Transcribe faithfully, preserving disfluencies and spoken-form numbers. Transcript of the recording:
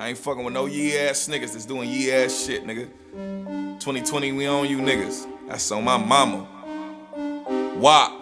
I ain't fucking with no yee ass niggas that's doing yee ass shit, nigga. twenty twenty, we on you niggas. That's on my mama. Wop.